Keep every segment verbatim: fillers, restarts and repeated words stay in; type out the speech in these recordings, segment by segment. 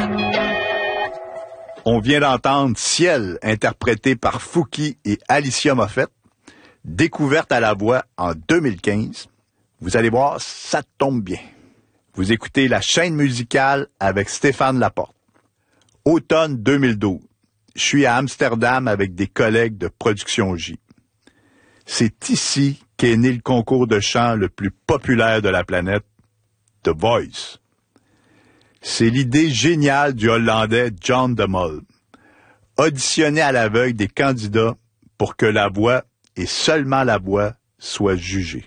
On vient d'entendre Ciel, interprété par Fouki et Alicia Moffett, découverte à la voix en deux mille quinze. Vous allez voir, ça tombe bien. Vous écoutez La Chaîne musicale avec Stéphane Laporte. Automne deux mille douze. Je suis à Amsterdam avec des collègues de Production J. C'est ici qu'est né le concours de chant le plus populaire de la planète, The Voice. C'est l'idée géniale du Hollandais John de Mol. Auditionner à l'aveugle des candidats pour que la voix, et seulement la voix, soit jugée.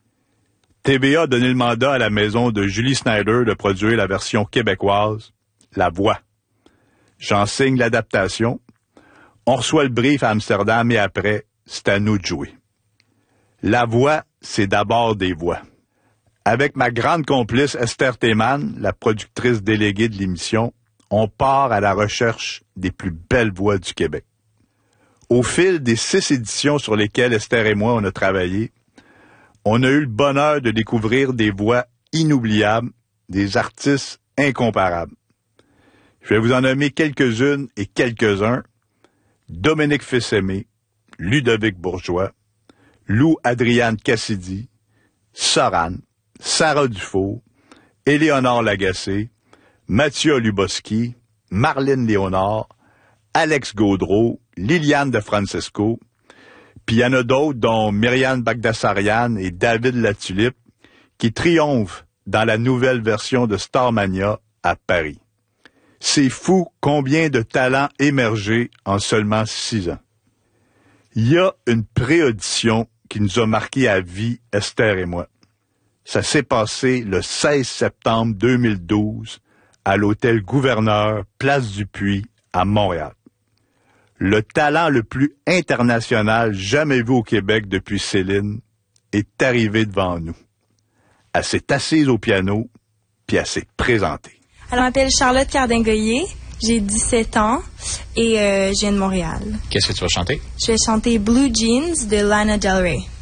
T V A a donné le mandat à la maison de Julie Snyder de produire la version québécoise, La Voix. J'en signe l'adaptation. On reçoit le brief à Amsterdam et après, c'est à nous de jouer. La Voix, c'est d'abord des voix. Avec ma grande complice Esther Théman, la productrice déléguée de l'émission, on part à la recherche des plus belles voix du Québec. Au fil des six éditions sur lesquelles Esther et moi on a travaillé, on a eu le bonheur de découvrir des voix inoubliables, des artistes incomparables. Je vais vous en nommer quelques-unes et quelques-uns. Dominique Fils-Aimé, Ludovic Bourgeois, Lou Adriane Cassidy, Soran, Sarah Dufault, Éléonore Lagacé, Mathieu Luboski, Marlène Léonard, Alex Gaudreau, Liliane de Francesco, puis il y en a d'autres, dont Myriam Bagdasarian et David Latulippe, qui triomphent dans la nouvelle version de Starmania à Paris. C'est fou combien de talents émergés en seulement six ans. Il y a une pré-audition qui nous a marqué à vie, Esther et moi. Ça s'est passé le seize septembre deux mille douze à l'hôtel Gouverneur, Place du Puy, à Montréal. Le talent le plus international jamais vu au Québec depuis Céline est arrivé devant nous. Elle s'est assise au piano, puis elle s'est présentée. Alors, je m'appelle Charlotte Cardin-Goyer, j'ai dix-sept ans et euh, je viens de Montréal. Qu'est-ce que tu vas chanter? Je vais chanter Blue Jeans de Lana Del Rey.